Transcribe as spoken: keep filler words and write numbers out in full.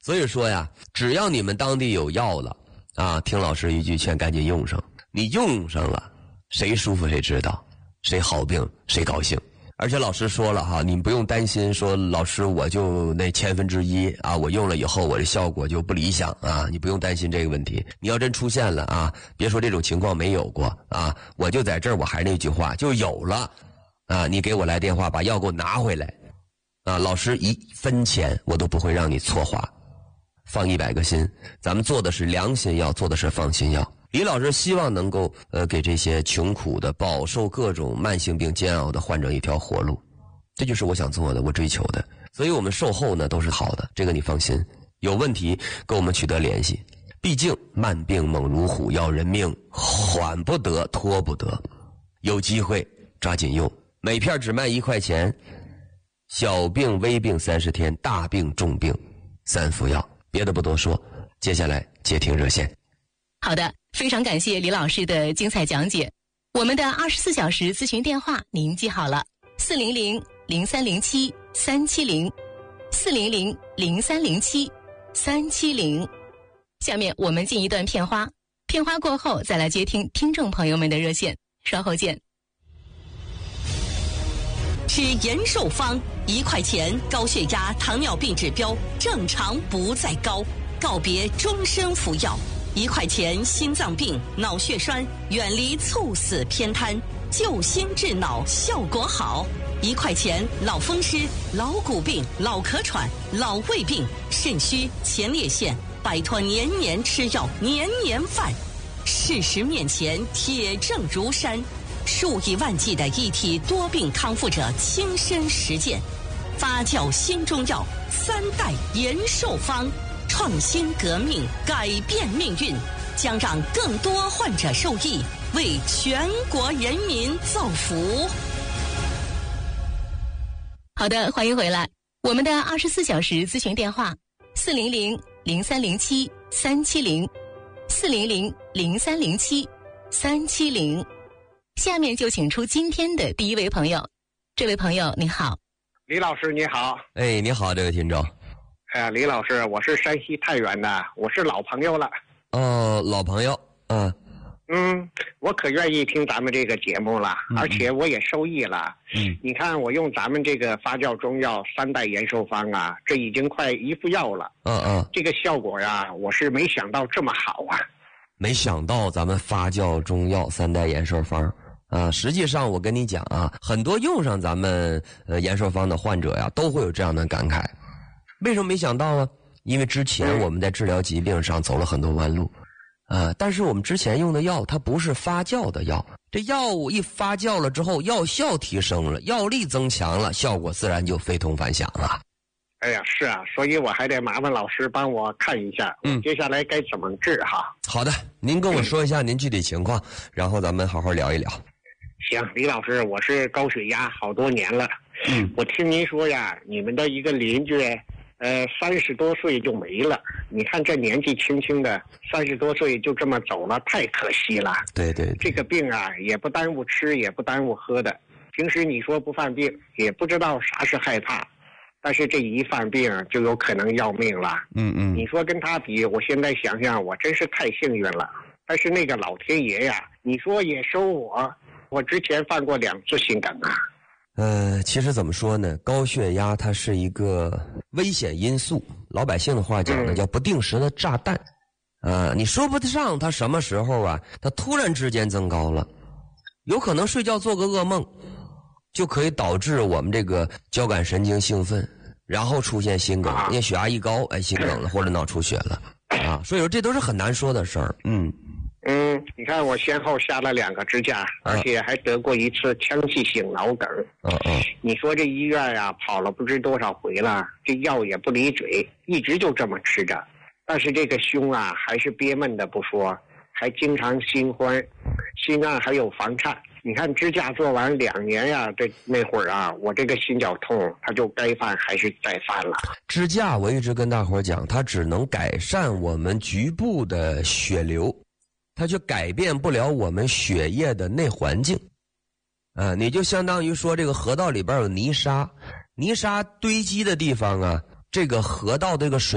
所以说呀，只要你们当地有药了啊，听老师一句劝，赶紧用上。你用上了，谁舒服谁知道，谁好病谁高兴。而且老师说了哈，你不用担心说老师我就那千分之一啊，我用了以后我的效果就不理想啊，你不用担心这个问题。你要真出现了啊，别说这种情况没有过啊，我就在这儿，我还是那句话，就有了啊，你给我来电话把药给我拿回来啊，老师一分钱我都不会让你错花，放一百个心，咱们做的是良心药，做的是放心药。李老师希望能够呃给这些穷苦的、饱受各种慢性病煎熬的患者一条活路，这就是我想做的，我追求的。所以我们售后呢都是好的，这个你放心。有问题跟我们取得联系，毕竟慢病猛如虎，要人命，缓不得，拖不得。有机会抓紧用，每片只卖一块钱，小病微病三十天，大病重病三服药。别的不多说，接下来接听热线。 好的，非常感谢李老师的精彩讲解。我们的二十四小时咨询电话您记好了，四零零零三零七三七零，四零零零三零七三七零。下面我们进一段片花，片花过后再来接听听众朋友们的热线，稍后见。 吃延寿方，一块钱，高血压、糖尿病指标正常不再高，告别终身服药。一块钱，心脏病、脑血栓，远离猝死偏瘫，救心治脑效果好。一块钱，老风湿、老骨病、老咳喘、老胃病、肾虚、前列腺，摆脱年年吃药、年年犯。事实面前，铁证如山，数以万计的一体多病康复者亲身实践，发酵新中药三代延寿方。创新革命，改变命运，将让更多患者受益，为全国人民造福。 好的，欢迎回来。我们的二十四小时咨询电话：四零零零三零七三七零，四零零零三零七三七零。下面就请出今天的第一位朋友。这位朋友，你好。 李老师，你好。 哎，你好，这位听众。 哎呀，李老师，我是山西太原的，我是老朋友了。 哦，老朋友，嗯， 嗯，我可愿意听咱们这个节目了，嗯、而且我也受益了。嗯，你看我用咱们这个发酵中药三代延寿方啊，这已经快一副药了。 嗯嗯， 这个效果呀，我是没想到这么好啊。 没想到咱们发酵中药三代延寿方啊，实际上我跟你讲啊，很多用上咱们呃延寿方的患者呀，都会有这样的感慨。为什么没想到呢？因为之前我们在治疗疾病上走了很多弯路，啊，但是我们之前用的药它不是发酵的药，这药物一发酵了之后，药效提升了，药力增强了，效果自然就非同凡响了。 哎呀，是啊，所以我还得麻烦老师帮我看一下，嗯，接下来该怎么治哈？ 好的，您跟我说一下您具体情况，然后咱们好好聊一聊。 行，李老师，我是高血压好多年了，嗯，我听您说呀，你们的一个邻居。呃，三十多岁就没了。你看这年纪轻轻的，三十多岁就这么走了，太可惜了。 对对对， 这个病啊，也不耽误吃，也不耽误喝的。平时你说不犯病，也不知道啥是害怕，但是这一犯病就有可能要命了。 嗯嗯， 你说跟他比，我现在想想，我真是太幸运了。但是那个老天爷呀，你说也收我，我之前犯过两次心梗啊。 呃，其实怎么说呢？高血压它是一个危险因素，老百姓的话讲呢，叫不定时的炸弹。啊、呃，你说不上它什么时候啊，它突然之间增高了，有可能睡觉做个噩梦，就可以导致我们这个交感神经兴奋，然后出现心梗，因为血压一高，哎，心梗了或者脑出血了啊。所以说这都是很难说的事儿。嗯。 嗯，你看我先后下了两个支架，而且还得过一次腔隙性脑梗。 嗯嗯， 你说这医院呀、啊，跑了不知多少回了，这药也不离嘴，一直就这么吃着。但是这个胸啊，还是憋闷的不说，还经常心慌，心脏还有房颤。你看支架做完两年呀，这那会儿啊，我这个心绞痛，它就该犯还是再犯了。 支架我一直跟大伙讲，它只能改善我们局部的血流。它却改变不了我们血液的内环境，啊，你就相当于说这个河道里边有泥沙，泥沙堆积的地方啊，这个河道这个水